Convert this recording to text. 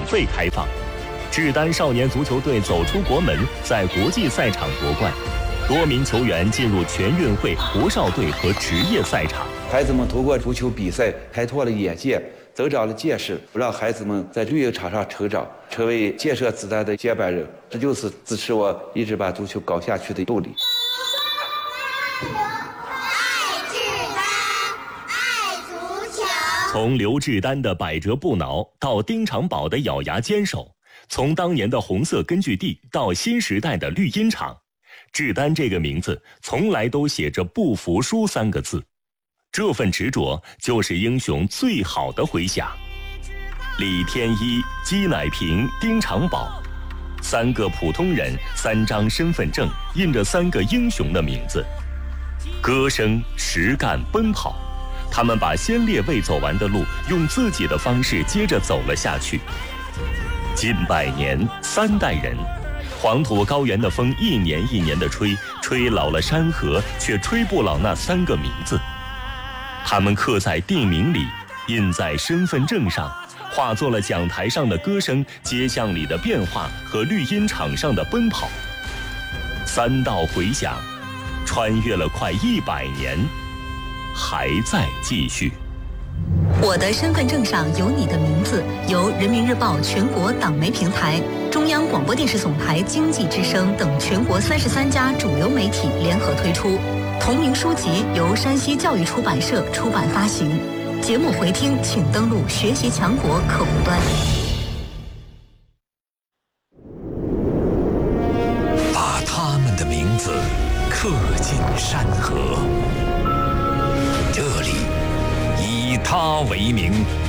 费开放。志丹少年足球队走出国门，在国际赛场夺冠，多名球员进入全运会、国少队和职业赛场。 孩子们通过足球比赛开拓了眼界，增长了见识，让孩子们在运营场上成长，成为建设子弹的接班人。这就是支持我一直把足球搞下去的动力。 从刘志丹的百折不挠到丁长保的咬牙坚守，从当年的红色根据地到新时代的绿茵场，志丹这个名字从来都写着不服输3个字。这份执着就是英雄最好的回响。李天一、姬乃平、丁长保，3个普通人，3张身份证，印着3个英雄的名字。歌声、实干、奔跑，他们把先烈未走完的路用自己的方式接着走了下去。近100年，3代人，黄土高原的风一年一年的吹，吹老了山河，却吹不老那3个名字。他们刻在地名里，印在身份证上，化作了讲台上的歌声，街巷里的变化和绿茵场上的奔跑。3道回响，穿越了快100年，还在继续。 我的身份证上有你的名字，由人民日报全国党媒平台、中央广播电视总台经济之声等全国33家主流媒体联合推出。同名书籍由山西教育出版社出版发行。节目回听请登录学习强国客户端。 把他们的名字刻进山河，这里以他为名，